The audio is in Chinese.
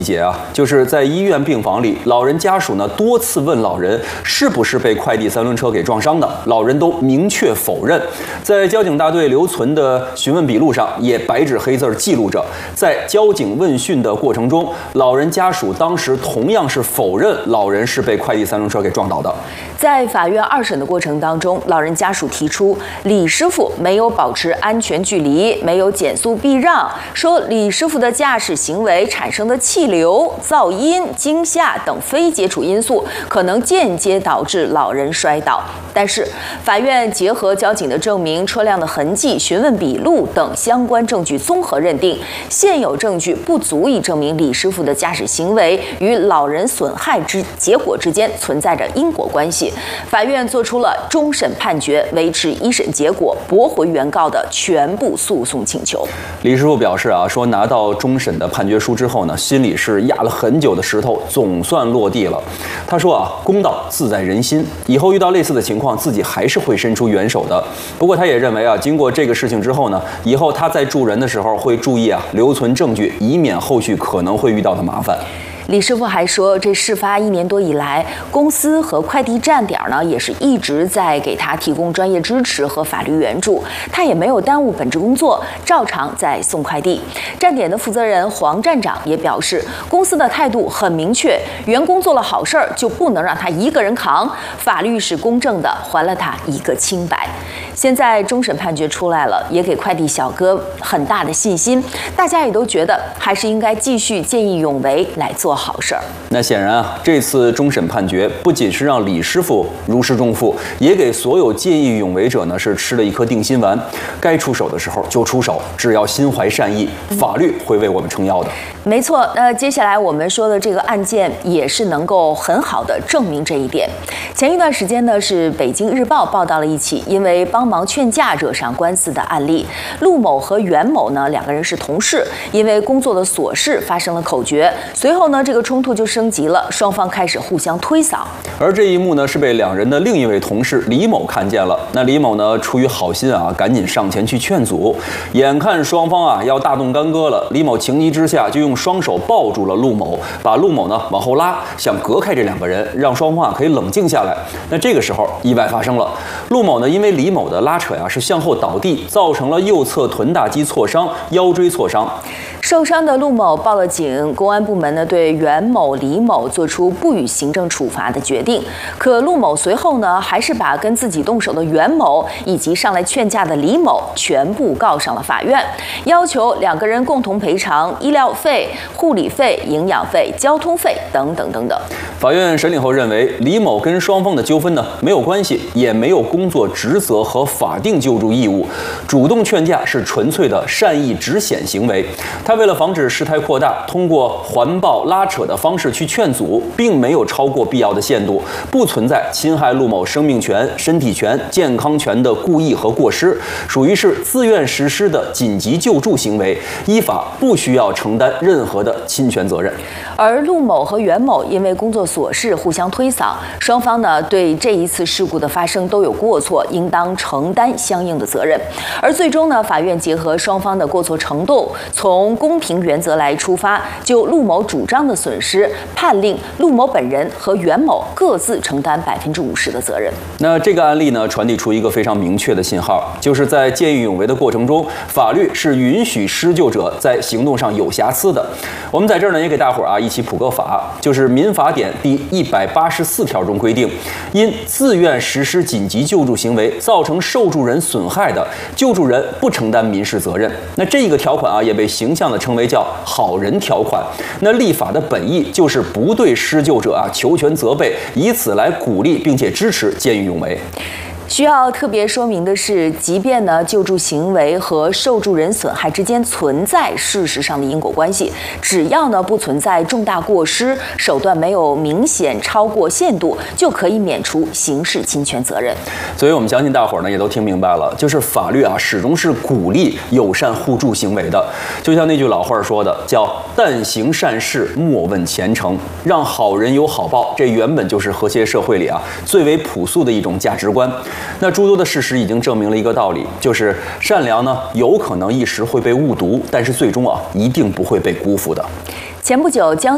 节啊，就是在医院病房里，老人家属呢多次问老人是不是被快递三轮车给撞伤的，老人都明确否认。在交警大队留存的询问笔录上，也白纸黑字记录着，在交警问讯的过程中，老人家属当时同样是否认老人是被快递三轮车给撞倒的。 在法院二审的过程当中，老人家属提出李师傅没有保持安全距离，没有减速避让，说李师傅的驾驶行为产生的气流、噪音、惊吓等非接触因素，可能间接导致老人摔倒。但是，法院结合交警的证明、车辆的痕迹、询问笔录等相关证据综合认定，现有证据不足以证明李师傅的驾驶行为与老人损害结果之间存在着因果关系。法院作出了终审判决，维持一审结果，驳回原告的全部诉讼请求。 李师傅表示说拿到终审的判决书之后呢，心里是压了很久的石头总算落地了。他说公道自在人心，以后遇到类似的情况，自己还是会伸出援手的。不过他也认为经过这个事情之后呢，以后他在助人的时候会注意留存证据，以免后续可能会遇到的麻烦。 李师傅还说，这事发1年多以来，公司和快递站点呢也是一直在给他提供专业支持和法律援助，他也没有耽误本职工作，照常在送快递。站点的负责人黄站长也表示，公司的态度很明确，员工做了好事儿就不能让他一个人扛，法律是公正的，还了他一个清白。现在终审判决出来了，也给快递小哥很大的信心，大家也都觉得还是应该继续见义勇为来做好事儿。 那显然这次终审判决不仅是让李师傅如释重负，也给所有见义勇为者呢是吃了一颗定心丸。该出手的时候就出手，只要心怀善意，法律会为我们撑腰的。 没错，接下来我们说的这个案件也是能够很好的证明这一点。前一段时间呢，是北京日报报道了一起因为帮忙劝架惹上官司的案例。陆某和袁某呢两个人是同事，因为工作的琐事发生了口角，随后呢这个冲突就升级了，双方开始互相推搡。而这一幕呢是被两人的另一位同事李某看见了。那李某呢出于好心赶紧上前去劝阻。眼看双方要大动干戈了，李某情急之下就用双手抱住了陆某，把陆某呢往后拉，想隔开这两个人，让双方可以冷静下来。那这个时候意外发生了，陆某呢因为李某的拉扯是向后倒地，造成了右侧臀大肌挫伤、腰椎挫伤。 受伤的陆某报了警，公安部门呢对袁某、李某做出不予行政处罚的决定。可陆某随后呢还是把跟自己动手的袁某以及上来劝架的李某全部告上了法院，要求两个人共同赔偿医疗费、护理费、营养费、交通费等等等等。 法院审理后认为，李某跟双方的纠纷呢没有关系，也没有工作职责和法定救助义务，主动劝架是纯粹的善意止险行为。他为了防止事态扩大，通过环抱拉扯的方式去劝阻，并没有超过必要的限度，不存在侵害陆某生命权、身体权、健康权的故意和过失，属于是自愿实施的紧急救助行为，依法不需要承担任何的侵权责任。 而陆某和袁某因为工作琐事互相推搡，双方呢对这一次事故的发生都有过错，应当承担相应的责任。而最终呢，法院结合双方的过错程度，从公平原则来出发，就陆某主张的损失，判令陆某本人和袁某各自承担50%的责任。 那这个案例呢，传递出一个非常明确的信号，就是在见义勇为的过程中，法律是允许施救者在行动上有瑕疵的。我们在这儿呢，也给大伙儿一起普个法，就是《民法典》第184条中规定，因自愿实施紧急救助行为造成受助人损害的，救助人不承担民事责任。那这个条款也被形象地称为叫好人条款。那立法的本意就是不对施救者求全责备，以此来鼓励并且支持见义勇为。 需要特别说明的是，即便呢救助行为和受助人损害之间存在事实上的因果关系，只要呢不存在重大过失，手段没有明显超过限度，就可以免除刑事侵权责任。 所以我们相信大伙儿呢也都听明白了，就是法律始终是鼓励友善互助行为的。就像那句老话说的，叫但行善事，莫问前程，让好人有好报。这原本就是和谐社会里最为朴素的一种价值观。那诸多的事实已经证明了一个道理，就是善良呢有可能一时会被误读，但是最终一定不会被辜负的。 前不久，江苏